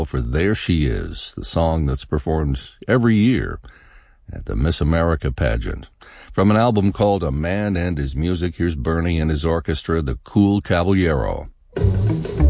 for There She Is, the song that's performed every year at the Miss America pageant. From an album called A Man and His Music, here's Bernie and his orchestra, the Cool Caballero.